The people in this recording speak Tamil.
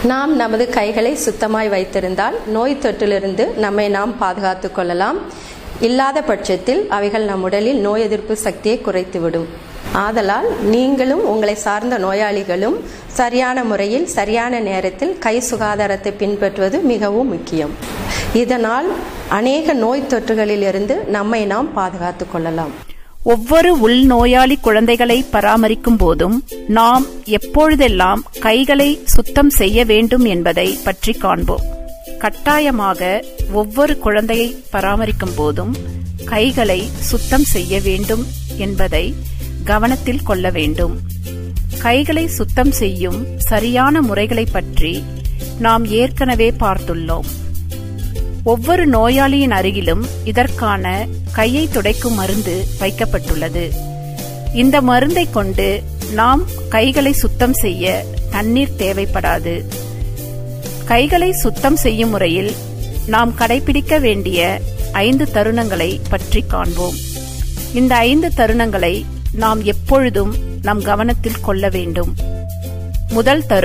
நாம் நமது கைகளை சுத்தமாய் வைத்திருந்தால் நோய் தொற்றிலிருந்து நம்மை நாம் பாதுகாத்துக் கொள்ளலாம். இல்லாத பட்சத்தில் அவைகள் நம் உடலில் நோய் எதிர்ப்பு சக்தியை குறைத்துவிடும். ஆதலால் நீங்களும் உங்களை சார்ந்த நோயாளிகளும் சரியான முறையில் சரியான நேரத்தில் கை சுகாதாரத்தை பின்பற்றுவது மிகவும் முக்கியம். இதனால் அநேக நோய் தொற்றுகளிலிருந்து நம்மை நாம் பாதுகாத்துக் கொள்ளலாம். ஒவ்வொரு உள்நோயாளி குழந்தைகளை பராமரிக்கும் போதும் நாம் எப்பொழுதெல்லாம் கைகளை சுத்தம் செய்ய வேண்டும் என்பதை பற்றி காண்போம். கட்டாயமாக ஒவ்வொரு குழந்தையை பராமரிக்கும் போதும் கைகளை சுத்தம் செய்ய வேண்டும் என்பதை கவனத்தில் கொள்ள வேண்டும். கைகளை சுத்தம் செய்யும் சரியான முறைகளை பற்றி நாம் ஏற்கனவே பார்த்துள்ளோம். ஒவ்வொரு நோயாளியின் அருகிலும் இதற்கான கையை துடைக்கும் மருந்து வைக்கப்பட்டுள்ளது. இந்த மருந்தை கொண்டு நாம் கைகளை சுத்தம் செய்ய தண்ணீர் தேவைப்படாது. கைகளை சுத்தம் செய்யும் முறையில் நாம் கடைபிடிக்க வேண்டிய 5 தருணங்களை பற்றி காண்போம். இந்த 5 தருணங்களை நாம் எப்பொழுதும் நம் கவனத்தில் கொள்ள வேண்டும். முதல் தருணம்,